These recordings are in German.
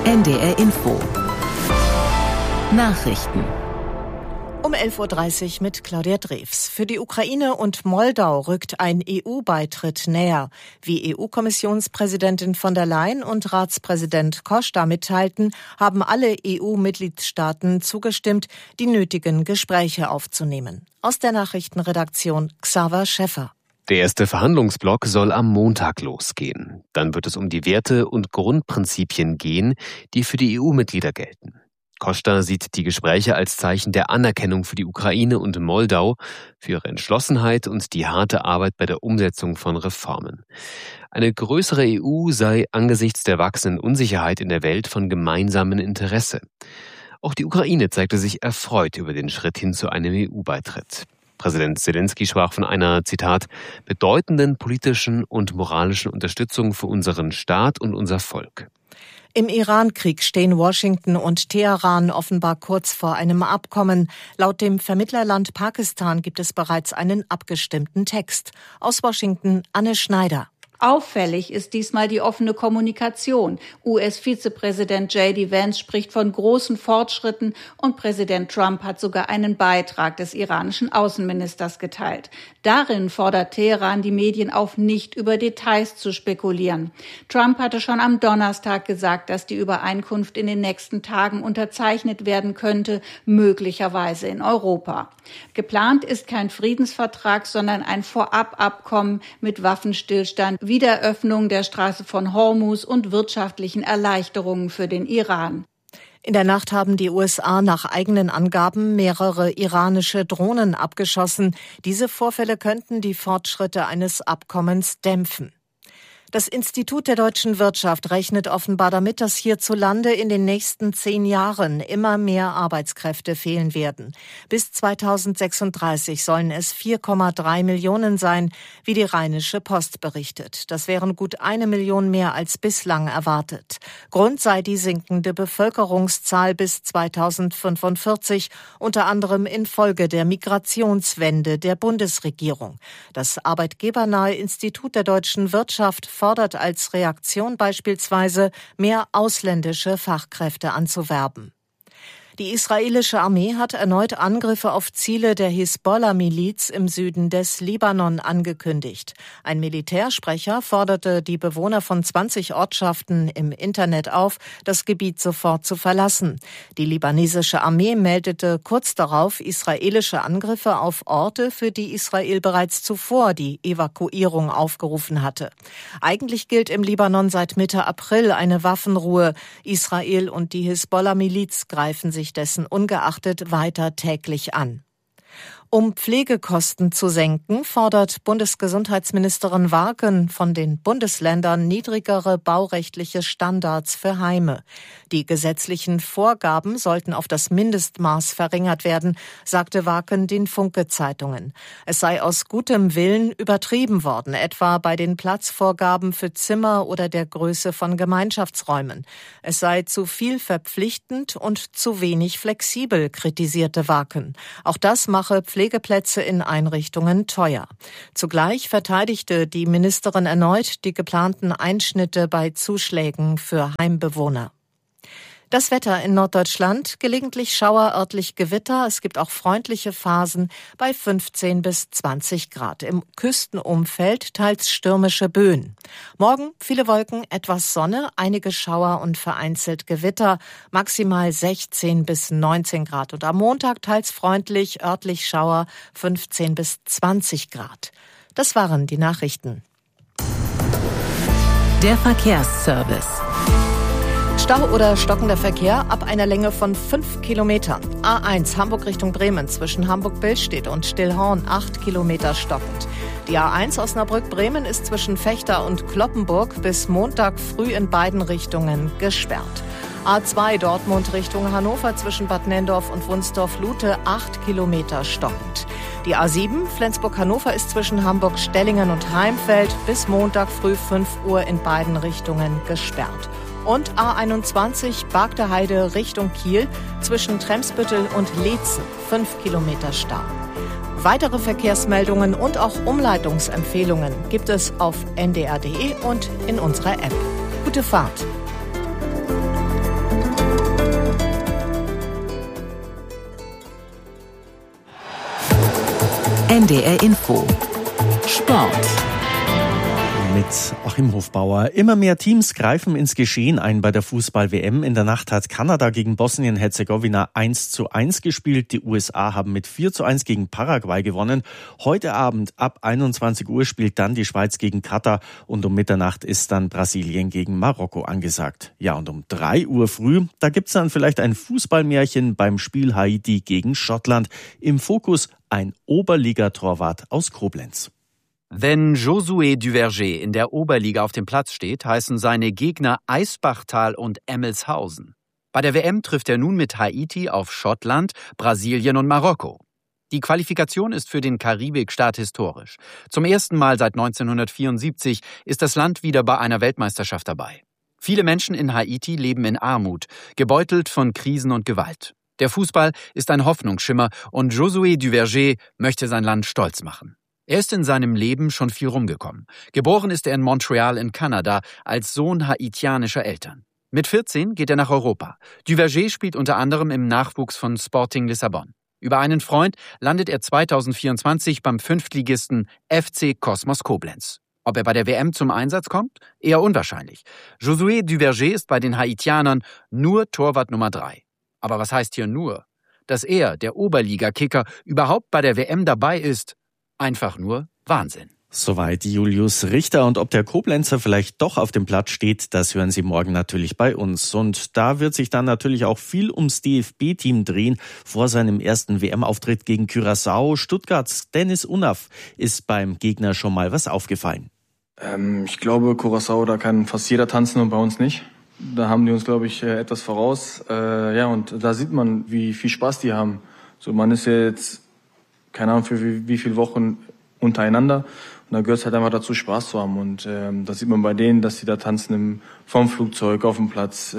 NDR Info. Nachrichten. Um 11.30 Uhr mit Claudia Drews. Für die Ukraine und Moldau rückt ein EU-Beitritt näher. Wie EU-Kommissionspräsidentin von der Leyen und Ratspräsident Costa mitteilten, haben alle EU-Mitgliedstaaten zugestimmt, die nötigen Gespräche aufzunehmen. Aus der Nachrichtenredaktion Xaver Schäffer. Der erste Verhandlungsblock soll am Montag losgehen. Dann wird es um die Werte und Grundprinzipien gehen, die für die EU-Mitglieder gelten. Costa sieht die Gespräche als Zeichen der Anerkennung für die Ukraine und Moldau, für ihre Entschlossenheit und die harte Arbeit bei der Umsetzung von Reformen. Eine größere EU sei angesichts der wachsenden Unsicherheit in der Welt von gemeinsamem Interesse. Auch die Ukraine zeigte sich erfreut über den Schritt hin zu einem EU-Beitritt. Präsident Zelensky sprach von einer, Zitat, bedeutenden politischen und moralischen Unterstützung für unseren Staat und unser Volk. Im Iran-Krieg stehen Washington und Teheran offenbar kurz vor einem Abkommen. Laut dem Vermittlerland Pakistan gibt es bereits einen abgestimmten Text. Aus Washington Anne Schneider. Auffällig ist diesmal die offene Kommunikation. US-Vizepräsident J.D. Vance spricht von großen Fortschritten und Präsident Trump hat sogar einen Beitrag des iranischen Außenministers geteilt. Darin fordert Teheran die Medien auf, nicht über Details zu spekulieren. Trump hatte schon am Donnerstag gesagt, dass die Übereinkunft in den nächsten Tagen unterzeichnet werden könnte, möglicherweise in Europa. Geplant ist kein Friedensvertrag, sondern ein Vorababkommen mit Waffenstillstand, Wiederöffnung der Straße von Hormuz und wirtschaftlichen Erleichterungen für den Iran. In der Nacht haben die USA nach eigenen Angaben mehrere iranische Drohnen abgeschossen. Diese Vorfälle könnten die Fortschritte eines Abkommens dämpfen. Das Institut der deutschen Wirtschaft rechnet offenbar damit, dass hierzulande in den nächsten 10 Jahren immer mehr Arbeitskräfte fehlen werden. Bis 2036 sollen es 4,3 Millionen sein, wie die Rheinische Post berichtet. Das wären gut 1 Million mehr als bislang erwartet. Grund sei die sinkende Bevölkerungszahl bis 2045, unter anderem infolge der Migrationswende der Bundesregierung. Das arbeitgebernahe Institut der deutschen Wirtschaft fordert als Reaktion beispielsweise, mehr ausländische Fachkräfte anzuwerben. Die israelische Armee hat erneut Angriffe auf Ziele der Hisbollah-Miliz im Süden des Libanon angekündigt. Ein Militärsprecher forderte die Bewohner von 20 Ortschaften im Internet auf, das Gebiet sofort zu verlassen. Die libanesische Armee meldete kurz darauf israelische Angriffe auf Orte, für die Israel bereits zuvor die Evakuierung aufgerufen hatte. Eigentlich gilt im Libanon seit Mitte April eine Waffenruhe. Israel und die Hisbollah-Miliz greifen sich dessen ungeachtet weiter täglich an. Um Pflegekosten zu senken, fordert Bundesgesundheitsministerin Warken von den Bundesländern niedrigere baurechtliche Standards für Heime. Die gesetzlichen Vorgaben sollten auf das Mindestmaß verringert werden, sagte Warken den Funke-Zeitungen. Es sei aus gutem Willen übertrieben worden, etwa bei den Platzvorgaben für Zimmer oder der Größe von Gemeinschaftsräumen. Es sei zu viel verpflichtend und zu wenig flexibel, kritisierte Warken. Auch das mache Pflegeplätze in Einrichtungen teuer. Zugleich verteidigte die Ministerin erneut die geplanten Einschnitte bei Zuschlägen für Heimbewohner. Das Wetter in Norddeutschland, gelegentlich Schauer, örtlich Gewitter. Es gibt auch freundliche Phasen bei 15 bis 20 Grad. Im Küstenumfeld teils stürmische Böen. Morgen viele Wolken, etwas Sonne, einige Schauer und vereinzelt Gewitter. Maximal 16 bis 19 Grad. Und am Montag teils freundlich, örtlich Schauer, 15 bis 20 Grad. Das waren die Nachrichten. Der Verkehrsservice. Stau oder stockender Verkehr ab einer Länge von 5 Kilometern. A1 Hamburg Richtung Bremen zwischen Hamburg-Billstedt und Stillhorn 8 Kilometer stockend. Die A1 Osnabrück-Bremen ist zwischen Vechta und Cloppenburg bis Montag früh in beiden Richtungen gesperrt. A2 Dortmund Richtung Hannover zwischen Bad Nenndorf und Wunsdorf-Lute 8 Kilometer stockend. Die A7 Flensburg-Hannover ist zwischen Hamburg-Stellingen und Heimfeld bis Montag früh 5 Uhr in beiden Richtungen gesperrt. Und A21 Bargter Heide Richtung Kiel zwischen Tremsbüttel und Leetzen 5 Kilometer Stau. Weitere Verkehrsmeldungen und auch Umleitungsempfehlungen gibt es auf ndr.de und in unserer App. Gute Fahrt! NDR Info. Sport. Mit Achim Hofbauer. Immer mehr Teams greifen ins Geschehen ein bei der Fußball-WM. In der Nacht hat Kanada gegen Bosnien-Herzegowina 1:1 gespielt. Die USA haben mit 4:1 gegen Paraguay gewonnen. Heute Abend ab 21 Uhr spielt dann die Schweiz gegen Katar und um Mitternacht ist dann Brasilien gegen Marokko angesagt. Ja, und um 3 Uhr früh, da gibt's dann vielleicht ein Fußballmärchen beim Spiel Haiti gegen Schottland. Im Fokus ein Oberligatorwart aus Koblenz. Wenn Josué Duverger in der Oberliga auf dem Platz steht, heißen seine Gegner Eisbachtal und Emmelshausen. Bei der WM trifft er nun mit Haiti auf Schottland, Brasilien und Marokko. Die Qualifikation ist für den Karibikstaat historisch. Zum ersten Mal seit 1974 ist das Land wieder bei einer Weltmeisterschaft dabei. Viele Menschen in Haiti leben in Armut, gebeutelt von Krisen und Gewalt. Der Fußball ist ein Hoffnungsschimmer und Josué Duverger möchte sein Land stolz machen. Er ist in seinem Leben schon viel rumgekommen. Geboren ist er in Montreal in Kanada als Sohn haitianischer Eltern. Mit 14 geht er nach Europa. Duverger spielt unter anderem im Nachwuchs von Sporting Lissabon. Über einen Freund landet er 2024 beim Fünftligisten FC Kosmos Koblenz. Ob er bei der WM zum Einsatz kommt? Eher unwahrscheinlich. Josué Duverger ist bei den Haitianern nur Torwart Nummer 3. Aber was heißt hier nur? Dass er, der Oberliga-Kicker, überhaupt bei der WM dabei ist? Einfach nur Wahnsinn. Soweit Julius Richter. Und ob der Koblenzer vielleicht doch auf dem Platz steht, das hören Sie morgen natürlich bei uns. Und da wird sich dann natürlich auch viel ums DFB-Team drehen vor seinem ersten WM-Auftritt gegen Curaçao. Stuttgarts Dennis Unaf ist beim Gegner schon mal was aufgefallen. Ich glaube, Curaçao, da kann fast jeder tanzen und bei uns nicht. Da haben die uns, glaube ich, etwas voraus. Und da sieht man, wie viel Spaß die haben. So, man ist jetzt keine Ahnung für wie viele Wochen untereinander. Und da gehört es halt einfach dazu, Spaß zu haben. Und das sieht man bei denen, dass sie da tanzen vom Flugzeug, auf dem Platz.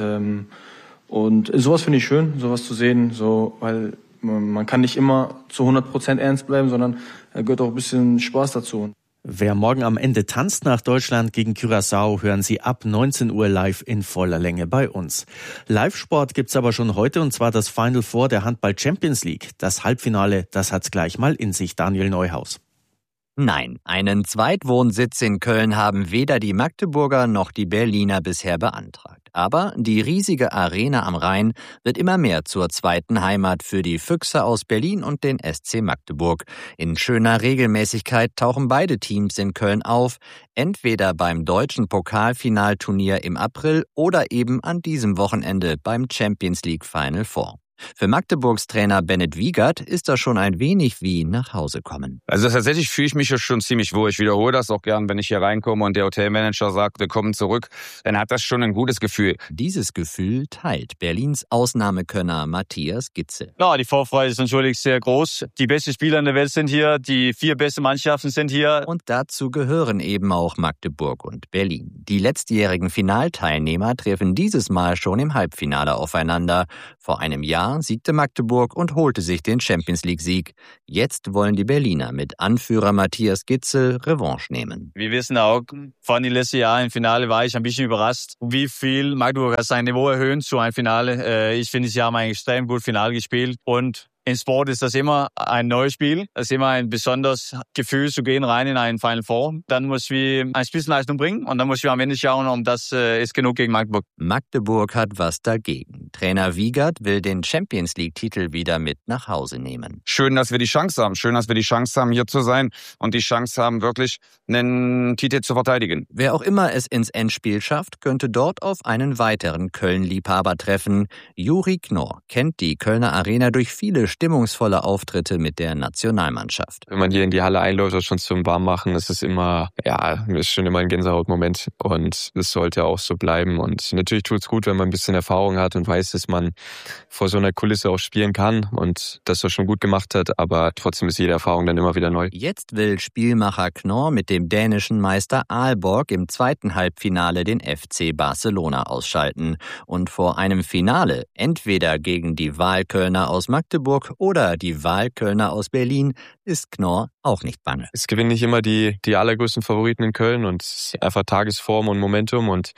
Und sowas finde ich schön, sowas zu sehen, so, weil man kann nicht immer zu 100% ernst bleiben, sondern da gehört auch ein bisschen Spaß dazu. Wer morgen am Ende tanzt nach Deutschland gegen Curaçao, hören Sie ab 19 Uhr live in voller Länge bei uns. Live-Sport gibt's aber schon heute, und zwar das Final Four der Handball Champions League. Das Halbfinale, das hat's gleich mal in sich. Daniel Neuhaus. Nein, einen Zweitwohnsitz in Köln haben weder die Magdeburger noch die Berliner bisher beantragt. Aber die riesige Arena am Rhein wird immer mehr zur zweiten Heimat für die Füchse aus Berlin und den SC Magdeburg. In schöner Regelmäßigkeit tauchen beide Teams in Köln auf, entweder beim deutschen Pokalfinalturnier im April oder eben an diesem Wochenende beim Champions League Final Four. Für Magdeburgs Trainer Bennett Wiegert ist das schon ein wenig wie nach Hause kommen. Also tatsächlich fühle ich mich ja schon ziemlich wohl. Ich wiederhole das auch gern, wenn ich hier reinkomme und der Hotelmanager sagt, wir kommen zurück, dann hat das schon ein gutes Gefühl. Dieses Gefühl teilt Berlins Ausnahmekönner Matthias Gitzel. Ja, die Vorfreude ist natürlich sehr groß. Die besten Spieler in der Welt sind hier, die 4 besten Mannschaften sind hier. Und dazu gehören eben auch Magdeburg und Berlin. Die letztjährigen Finalteilnehmer treffen dieses Mal schon im Halbfinale aufeinander. Vor einem Jahr siegte Magdeburg und holte sich den Champions-League-Sieg. Jetzt wollen die Berliner mit Anführer Matthias Gitzel Revanche nehmen. Wir wissen auch, von den letzten Jahren im Finale war ich ein bisschen überrascht, wie viel Magdeburg sein Niveau erhöhen zu einem Finale. Ich finde, sie haben ein extrem gutes Finale gespielt und im Sport ist das immer ein neues Spiel. Es ist immer ein besonderes Gefühl zu gehen rein in einen Final Four. Dann muss wir eine Spitzenleistung bringen und dann muss wir am Ende schauen, ob das ist genug gegen Magdeburg. Magdeburg hat was dagegen. Trainer Wiegert will den Champions-League-Titel wieder mit nach Hause nehmen. Schön, dass wir die Chance haben. Schön, dass wir die Chance haben, hier zu sein und die Chance haben, wirklich einen Titel zu verteidigen. Wer auch immer es ins Endspiel schafft, könnte dort auf einen weiteren Köln-Liebhaber treffen. Juri Knorr kennt die Kölner Arena durch viele stimmungsvolle Auftritte mit der Nationalmannschaft. Wenn man hier in die Halle einläuft, das schon zum Warmmachen, ist es immer, ist schon immer ein Gänsehautmoment und es sollte auch so bleiben. Und natürlich tut es gut, wenn man ein bisschen Erfahrung hat und weiß, dass man vor so einer Kulisse auch spielen kann und das er schon gut gemacht hat, aber trotzdem ist jede Erfahrung dann immer wieder neu. Jetzt will Spielmacher Knorr mit dem dänischen Meister Aalborg im zweiten Halbfinale den FC Barcelona ausschalten. Und vor einem Finale, entweder gegen die Wahlkölner aus Magdeburg oder die Wahlkölner aus Berlin, ist Knorr auch nicht bange. Es gewinnen nicht immer die allergrößten Favoriten in Köln und es ist einfach Tagesform und Momentum und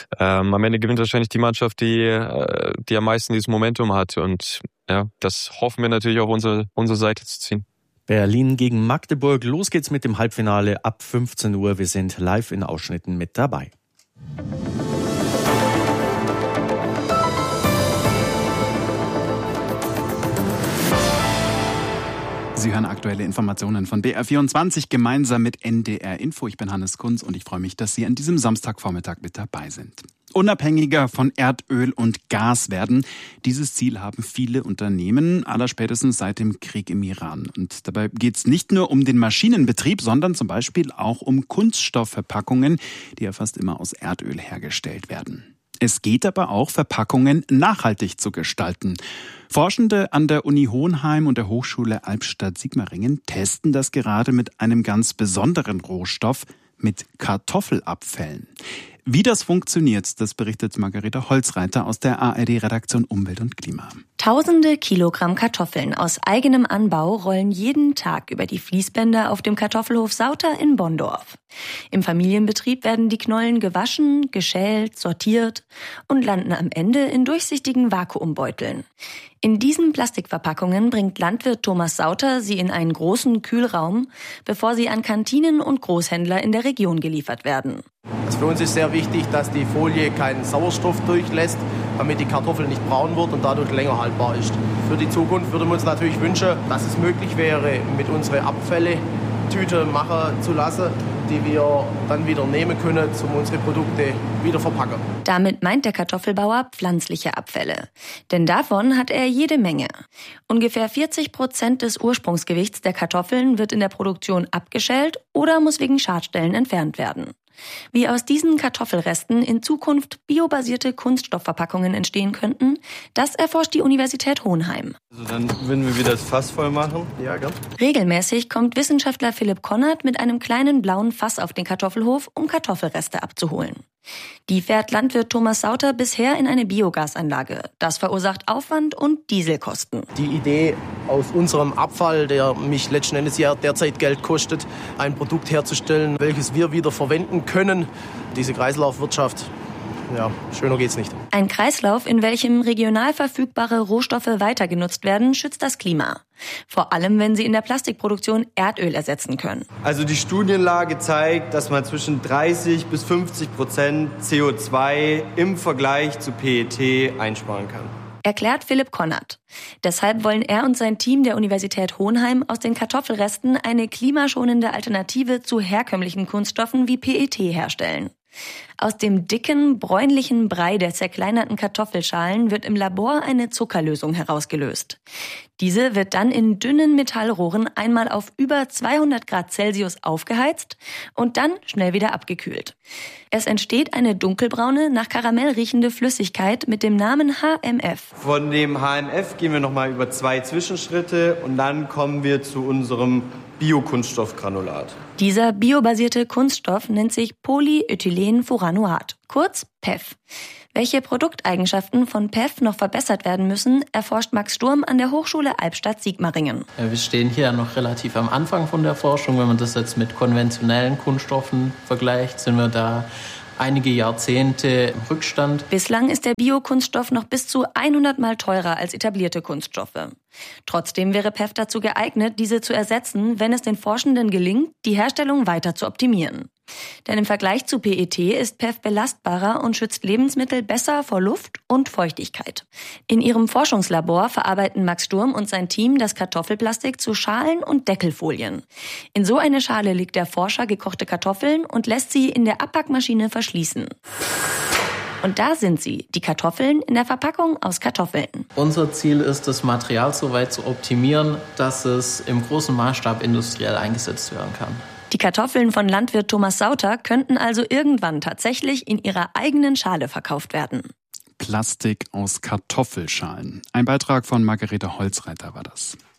am Ende gewinnt wahrscheinlich die Mannschaft, die am meisten dieses Momentum hat und ja, das hoffen wir natürlich auf unsere Seite zu ziehen. Berlin gegen Magdeburg. Los geht's mit dem Halbfinale ab 15 Uhr. Wir sind live in Ausschnitten mit dabei. Sie hören aktuelle Informationen von BR24 gemeinsam mit NDR Info. Ich bin Hannes Kunz und ich freue mich, dass Sie an diesem Samstagvormittag mit dabei sind. Unabhängiger von Erdöl und Gas werden. Dieses Ziel haben viele Unternehmen, allerspätestens seit dem Krieg im Iran. Und dabei geht es nicht nur um den Maschinenbetrieb, sondern zum Beispiel auch um Kunststoffverpackungen, die ja fast immer aus Erdöl hergestellt werden. Es geht aber auch, Verpackungen nachhaltig zu gestalten. Forschende an der Uni Hohenheim und der Hochschule Albstadt-Sigmaringen testen das gerade mit einem ganz besonderen Rohstoff, mit Kartoffelabfällen. Wie das funktioniert, das berichtet Margarete Holzreiter aus der ARD-Redaktion Umwelt und Klima. Tausende Kilogramm Kartoffeln aus eigenem Anbau rollen jeden Tag über die Fließbänder auf dem Kartoffelhof Sauter in Bonndorf. Im Familienbetrieb werden die Knollen gewaschen, geschält, sortiert und landen am Ende in durchsichtigen Vakuumbeuteln. In diesen Plastikverpackungen bringt Landwirt Thomas Sauter sie in einen großen Kühlraum, bevor sie an Kantinen und Großhändler in der Region geliefert werden. Also für uns ist sehr wichtig, dass die Folie keinen Sauerstoff durchlässt, damit die Kartoffel nicht braun wird und dadurch länger haltbar ist. Für die Zukunft würden wir uns natürlich wünschen, dass es möglich wäre, mit unseren Abfälle Tüte machen zu lassen, die wir dann wieder nehmen können, um unsere Produkte wieder verpacken. Damit meint der Kartoffelbauer pflanzliche Abfälle. Denn davon hat er jede Menge. Ungefähr 40% des Ursprungsgewichts der Kartoffeln wird in der Produktion abgeschält oder muss wegen Schadstellen entfernt werden. Wie aus diesen Kartoffelresten in Zukunft biobasierte Kunststoffverpackungen entstehen könnten, das erforscht die Universität Hohenheim. Also dann würden wir wieder das Fass voll machen. Ja, gell? Regelmäßig kommt Wissenschaftler Philipp Konrad mit einem kleinen blauen Fass auf den Kartoffelhof, um Kartoffelreste abzuholen. Die fährt Landwirt Thomas Sauter bisher in eine Biogasanlage. Das verursacht Aufwand und Dieselkosten. Die Idee, aus unserem Abfall, der mich letzten Endes ja derzeit Geld kostet, ein Produkt herzustellen, welches wir wieder verwenden können. Diese Kreislaufwirtschaft, ja, schöner geht's nicht. Ein Kreislauf, in welchem regional verfügbare Rohstoffe weiter genutzt werden, schützt das Klima. Vor allem, wenn sie in der Plastikproduktion Erdöl ersetzen können. Also die Studienlage zeigt, dass man zwischen 30% bis 50% CO2 im Vergleich zu PET einsparen kann. Erklärt Philipp Konrad. Deshalb wollen er und sein Team der Universität Hohenheim aus den Kartoffelresten eine klimaschonende Alternative zu herkömmlichen Kunststoffen wie PET herstellen. Aus dem dicken, bräunlichen Brei der zerkleinerten Kartoffelschalen wird im Labor eine Zuckerlösung herausgelöst. Diese wird dann in dünnen Metallrohren einmal auf über 200 Grad Celsius aufgeheizt und dann schnell wieder abgekühlt. Es entsteht eine dunkelbraune, nach Karamell riechende Flüssigkeit mit dem Namen HMF. Von dem HMF gehen wir nochmal über 2 Zwischenschritte und dann kommen wir zu unserem Biokunststoffgranulat. Dieser biobasierte Kunststoff nennt sich Polyethylenfuranoat, kurz PEF. Welche Produkteigenschaften von PEF noch verbessert werden müssen, erforscht Max Sturm an der Hochschule Albstadt-Sigmaringen. Wir stehen hier noch relativ am Anfang von der Forschung. Wenn man das jetzt mit konventionellen Kunststoffen vergleicht, sind wir da einige Jahrzehnte im Rückstand. Bislang ist der Biokunststoff noch bis zu 100 Mal teurer als etablierte Kunststoffe. Trotzdem wäre PEF dazu geeignet, diese zu ersetzen, wenn es den Forschenden gelingt, die Herstellung weiter zu optimieren. Denn im Vergleich zu PET ist PEF belastbarer und schützt Lebensmittel besser vor Luft und Feuchtigkeit. In ihrem Forschungslabor verarbeiten Max Sturm und sein Team das Kartoffelplastik zu Schalen und Deckelfolien. In so eine Schale legt der Forscher gekochte Kartoffeln und lässt sie in der Abpackmaschine verschließen. Und da sind sie, die Kartoffeln in der Verpackung aus Kartoffeln. Unser Ziel ist, das Material so weit zu optimieren, dass es im großen Maßstab industriell eingesetzt werden kann. Die Kartoffeln von Landwirt Thomas Sauter könnten also irgendwann tatsächlich in ihrer eigenen Schale verkauft werden. Plastik aus Kartoffelschalen. Ein Beitrag von Margarete Holzreiter war das.